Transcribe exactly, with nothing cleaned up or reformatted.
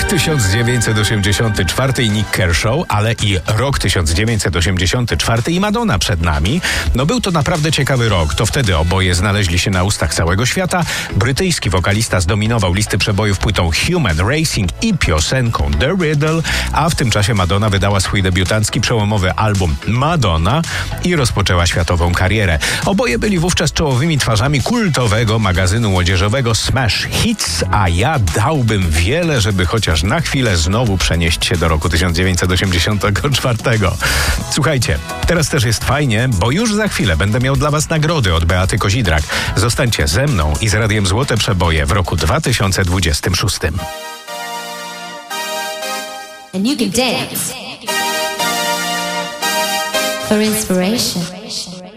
tysiąc dziewięćset osiemdziesiąty czwarty i Nick Kershaw, ale i rok tysiąc dziewięćset osiemdziesiąty czwarty i Madonna przed nami. No był to naprawdę ciekawy rok. To wtedy oboje znaleźli się na ustach całego świata. Brytyjski wokalista zdominował listy przebojów płytą Human Racing i piosenką The Riddle, a w tym czasie Madonna wydała swój debiutancki przełomowy album Madonna i rozpoczęła światową karierę. Oboje byli wówczas czołowymi twarzami kultowego magazynu młodzieżowego Smash Hits, a ja dałbym wiele, żeby chociaż na chwilę znowu przenieść się do roku tysiąc dziewięćset osiemdziesiątego czwartego. Słuchajcie, teraz też jest fajnie, bo już za chwilę będę miał dla was nagrody od Beaty Kozidrak. Zostańcie ze mną i z Radiem Złote Przeboje w roku dwa tysiące dwudziestym szóstym. And you can dance for inspiration.